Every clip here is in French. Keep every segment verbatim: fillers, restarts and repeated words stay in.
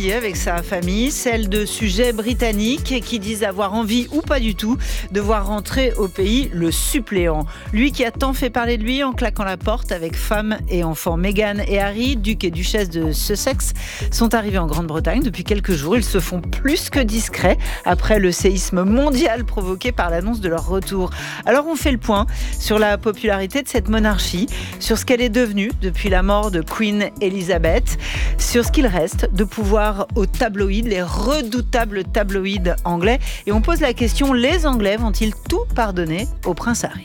publié avec sa famille, celle de sujets britanniques qui disent avoir envie, ou pas du tout, de voir rentrer au pays le suppléant. Lui qui a tant fait parler de lui en claquant la porte avec femme et enfants. Meghan et Harry, duc et duchesse de Sussex, sont arrivés en Grande-Bretagne depuis quelques jours. Ils se font plus que discrets après le séisme mondial provoqué par l'annonce de leur retour. Alors on fait le point sur la popularité de cette monarchie, sur ce qu'elle est devenue depuis la mort de Queen Elizabeth, sur ce qu'il reste de pouvoir aux tabloïds, les redoutables tabloïds anglais. Et on pose la question, les Anglais vont-ils tout pardonner au prince Harry ?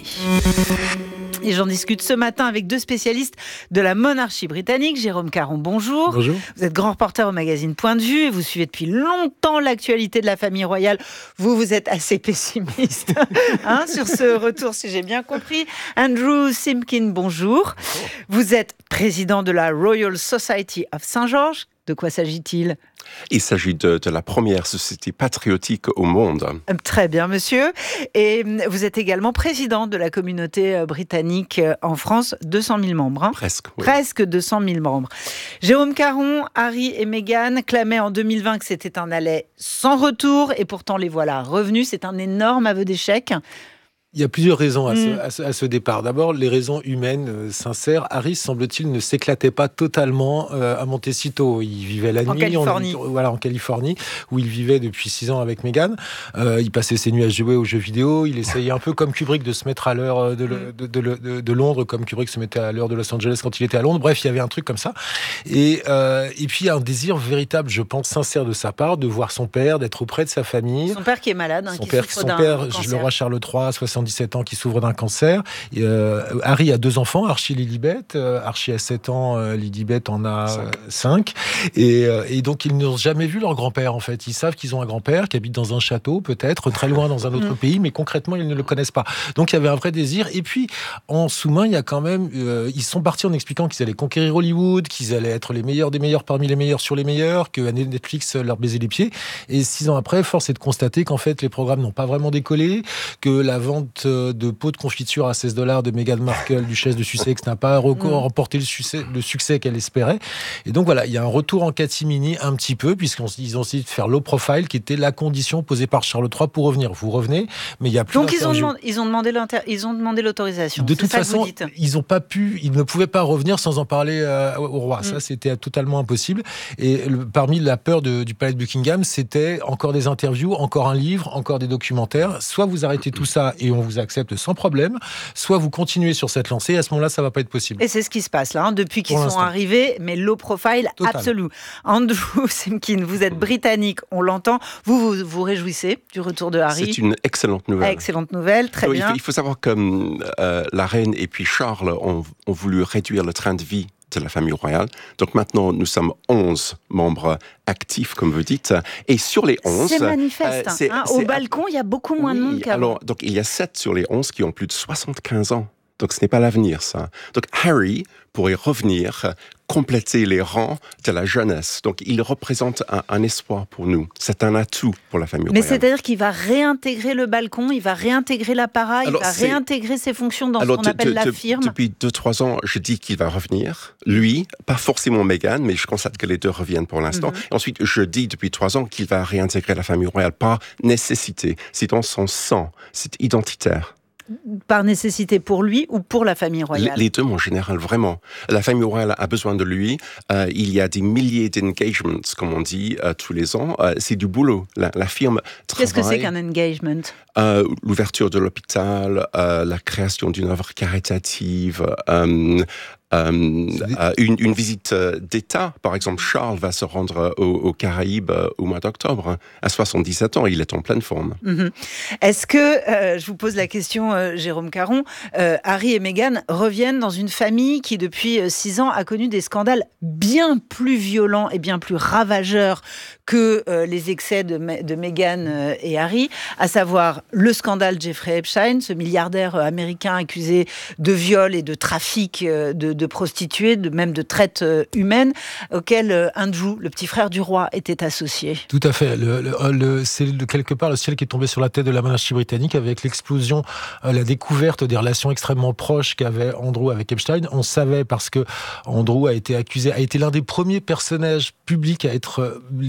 Et j'en discute ce matin avec deux spécialistes de la monarchie britannique. Jérôme Caron, bonjour. Bonjour. Vous êtes grand reporter au magazine Point de Vue et vous suivez depuis longtemps l'actualité de la famille royale. Vous, vous êtes assez pessimiste hein, sur ce retour, si j'ai bien compris. Andrew Simkin, bonjour. Vous êtes président de la Royal Society of Saint-Georges. De quoi s'agit-il ? Il s'agit de, de la première société patriotique au monde. Très bien, monsieur. Et vous êtes également président de la communauté britannique en France, deux cent mille membres. Hein Presque, oui. Presque deux cent mille membres. Jérôme Caron, Harry et Meghan clamaient en deux mille vingt que c'était un aller sans retour et pourtant les voilà revenus. C'est un énorme aveu d'échec. Il y a plusieurs raisons à, mmh. ce, à, ce, à ce départ. D'abord, les raisons humaines, euh, sincères. Harry, semble-t-il, ne s'éclatait pas totalement euh, à Montecito. Il vivait la en nuit Californie. On, voilà, en Californie, où il vivait depuis six ans avec Meghan. Euh, il passait ses nuits à jouer aux jeux vidéo. Il essayait un peu comme Kubrick de se mettre à l'heure de, mmh. de, de, de, de Londres, comme Kubrick se mettait à l'heure de Los Angeles quand il était à Londres. Bref, il y avait un truc comme ça. Et, euh, et puis, un désir véritable, je pense, sincère de sa part, de voir son père, d'être auprès de sa famille. Son père qui est malade, hein, son qui père, souffre son d'un père, cancer. Le roi Charles trois, soixante-dix-sept ans, qui souffre d'un cancer. Et, euh, Harry a deux enfants, Archie et Lilibet. Euh, Archie a sept ans, euh, Lilibet en a cinq. Et, euh, et donc, ils n'ont jamais vu leur grand-père, en fait. Ils savent qu'ils ont un grand-père qui habite dans un château, peut-être, très loin dans un autre pays, mais concrètement, ils ne le connaissent pas. Donc, il y avait un vrai désir. Et puis, en sous-main, il y a quand même... Euh, ils sont partis en expliquant qu'ils allaient conquérir Hollywood, qu'ils allaient être les meilleurs des meilleurs parmi les meilleurs sur les meilleurs, que Netflix leur baisait les pieds. Et six ans après, force est de constater qu'en fait, les programmes n'ont pas vraiment décollé, que la vente de pots de confiture à seize dollars de Meghan Markle, duchesse de Sussex, n'a pas remporté le succès, le succès qu'elle espérait. Et donc voilà, il y a un retour en catimini un petit peu, puisqu'ils ont essayé de faire low profile, qui était la condition posée par Charles trois pour revenir. Vous revenez, mais il y a plus Donc ils ont, demandé, ils, ont demandé ils ont demandé l'autorisation. De c'est toute ça façon, ils n'ont pas pu, ils ne pouvaient pas revenir sans en parler euh, au roi. Mm. Ça, c'était totalement impossible. Et le, parmi la peur de, du palais de Buckingham, c'était encore des interviews, encore un livre, encore des documentaires. Soit vous arrêtez tout ça et on vous accepte sans problème, soit vous continuez sur cette lancée, et à ce moment-là, ça ne va pas être possible. Et c'est ce qui se passe là, hein, depuis qu'ils Pour sont l'instant. arrivés, mais low profile Total. absolu. Andrew Simkin, vous êtes britannique, on l'entend. Vous, vous vous réjouissez du retour de Harry ? C'est une excellente nouvelle. Excellente nouvelle, très Donc, bien. Il faut, il faut savoir que euh, la reine et puis Charles ont, ont voulu réduire le train de vie de la famille royale. Donc maintenant, nous sommes onze membres actifs, comme vous dites. Et sur les onze... C'est manifeste. Euh, c'est, hein, c'est, au balcon, il y a beaucoup moins oui, de monde qu'avant. Alors, donc, il y a sept sur les onze qui ont plus de soixante-quinze ans. Donc, ce n'est pas l'avenir, ça. Donc, Harry pourrait revenir, compléter les rangs de la jeunesse. Donc, il représente un, un espoir pour nous. C'est un atout pour la famille Mais royale. c'est-à-dire qu'il va réintégrer le balcon, il va réintégrer l'apparat, il va c'est... réintégrer ses fonctions dans Alors, ce qu'on appelle de, de, la firme. Depuis deux trois ans, je dis qu'il va revenir. Lui, pas forcément Meghan, mais je constate que les deux reviennent pour l'instant. Mm-hmm. Et ensuite, je dis depuis trois ans qu'il va réintégrer la famille royale par nécessité. C'est dans son sang, c'est identitaire. Par nécessité pour lui ou pour la famille royale ? Les deux, en général, vraiment. La famille royale a besoin de lui. Euh, il y a des milliers d'engagements, comme on dit, euh, tous les ans. Euh, c'est du boulot. La, la firme travaille... Qu'est-ce que c'est qu'un engagement ? euh, L'ouverture de l'hôpital, euh, la création d'une œuvre caritative... Euh, Euh, euh, une, une visite d'État, par exemple, Charles va se rendre aux, aux Caraïbes au mois d'octobre. À soixante-dix-sept ans, il est en pleine forme. Mmh. Est-ce que, euh, je vous pose la question, euh, Jérôme Caron, euh, Harry et Meghan reviennent dans une famille qui, depuis six ans, a connu des scandales bien plus violents et bien plus ravageurs que euh, les excès de, de Meghan euh, et Harry, à savoir le scandale Jeffrey Epstein, ce milliardaire américain accusé de viol et de trafic euh, de de prostituées, de, même de traite euh, humaine, auquel euh, Andrew, le petit frère du roi, était associé. Tout à fait. Le, le, le, c'est de quelque part le ciel qui est tombé sur la tête de la monarchie britannique avec l'explosion, euh, la découverte des relations extrêmement proches qu'avait Andrew avec Epstein. On savait parce que Andrew a été accusé, a été l'un des premiers personnages publics à être